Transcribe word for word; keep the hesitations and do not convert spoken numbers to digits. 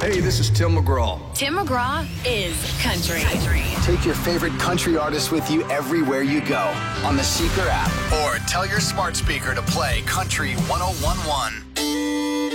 Hey, this is Tim McGraw. Tim McGraw is country. country. Take your favorite country artist with you everywhere you go on the Seeker app or tell your smart speaker to play Country one oh one one.